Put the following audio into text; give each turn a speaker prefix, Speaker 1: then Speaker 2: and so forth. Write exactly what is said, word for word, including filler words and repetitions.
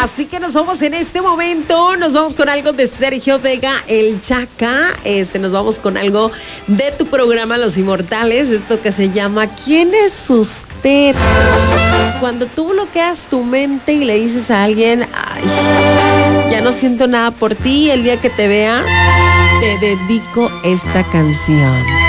Speaker 1: Así que nos vamos en este momento, nos vamos con algo de Sergio Vega, el Chaca, este, nos vamos con algo de tu programa Los Inmortales, esto que se llama ¿Quién es usted? Cuando tú bloqueas tu mente y le dices a alguien, ay, ya no siento nada por ti, el día que te vea, te dedico esta canción.